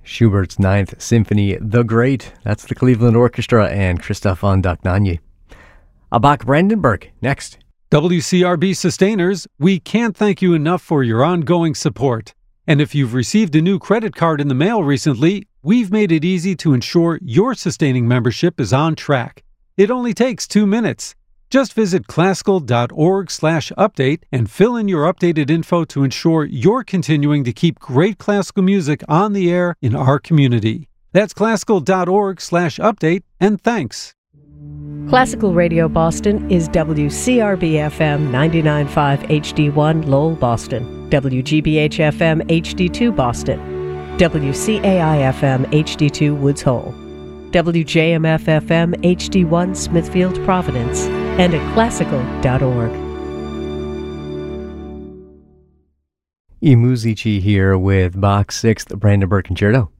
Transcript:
Schubert's Ninth Symphony, The Great. That's the Cleveland Orchestra and Christoph von Dohnanyi. Bach Brandenburg, next. WCRB Sustainers, we can't thank you enough for your ongoing support. And if you've received a new credit card in the mail recently, we've made it easy to ensure your sustaining membership is on track. It only takes 2 minutes. Just visit classical.org/update and fill in your updated info to ensure you're continuing to keep great classical music on the air in our community. That's classical.org/update, and thanks. Classical Radio Boston is WCRB-FM 99.5 HD1 Lowell, Boston, WGBH-FM HD2 Boston, WCAI-FM HD2 Woods Hole, WJMF-FM HD1 Smithfield, Providence, and at classical.org. I Musici here with Bach's 6th Brandenburg Concerto.